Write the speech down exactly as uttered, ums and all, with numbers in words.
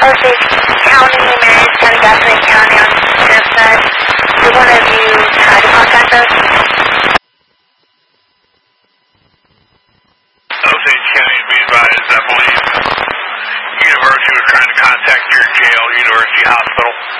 Osage County, Marion County, Gaston County on sheriff's side. Did one of you try to contact us? Osage County, be advised, I believe University was trying to contact your jail, University Hospital.